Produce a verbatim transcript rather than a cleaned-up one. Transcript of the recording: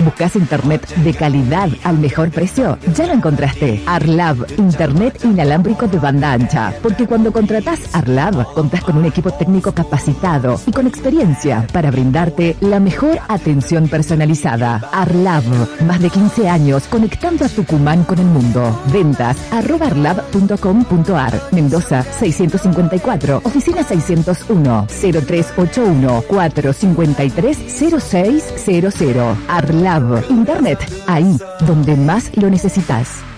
¿Buscas internet de calidad al mejor precio? Ya lo encontraste. Arlab, internet inalámbrico de banda ancha. Porque cuando contratás Arlab, contás con un equipo técnico capacitado y con experiencia para brindarte la mejor atención personalizada. Arlab, más de quince años conectando a Tucumán con el mundo. Ventas arroba arlab punto com punto ar. Mendoza seiscientos cincuenta y cuatro, oficina seiscientos uno, cero tres ocho uno, cuatro cinco tres, cero seis cero cero. Arlab, internet, ahí donde más lo necesitas.